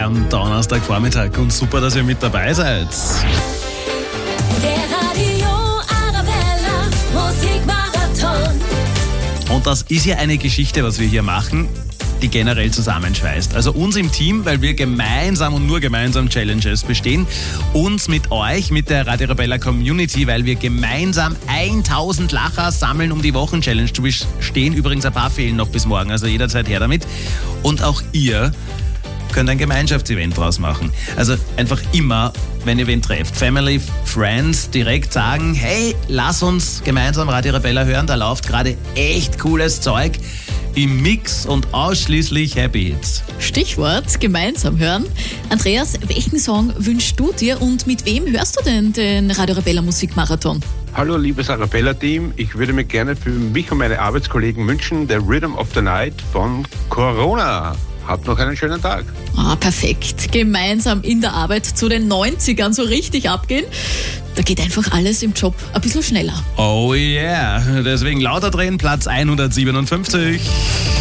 am Donnerstagvormittag und super, dass ihr mit dabei seid. Der Radio Arabella Musikmarathon. Und das ist ja eine Geschichte, was wir hier machen, die generell zusammenschweißt. Also uns im Team, weil wir gemeinsam und nur gemeinsam Challenges bestehen. Uns mit euch, mit der Radio Arabella Community, weil wir gemeinsam 1000 Lacher sammeln, um die Wochenchallenge zu bestehen. Übrigens ein paar fehlen noch bis morgen, also jederzeit her damit. Und auch ihr könnt ein Gemeinschaftsevent draus machen. Also einfach immer, wenn ihr wen trefft, Family, Friends, direkt sagen, hey, lass uns gemeinsam Radio Arabella hören, da läuft gerade echt cooles Zeug im Mix und ausschließlich Happy Hits. Stichwort gemeinsam hören. Andreas, welchen Song wünschst du dir und mit wem hörst du denn den Radio Arabella Musikmarathon? Hallo liebes Arabella-Team, ich würde mir gerne für mich und meine Arbeitskollegen wünschen, The Rhythm of the Night von Corona. Habt noch einen schönen Tag. Perfekt. Gemeinsam in der Arbeit zu den 90ern so richtig abgehen. Da geht einfach alles im Job ein bisschen schneller. Oh yeah, deswegen lauter drehen, Platz 157.